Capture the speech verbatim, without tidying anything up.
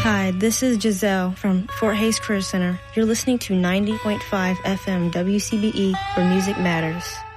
Hi, this is Giselle from Fort Hays Career Center. You're listening to ninety point five F M W C B E, where music matters.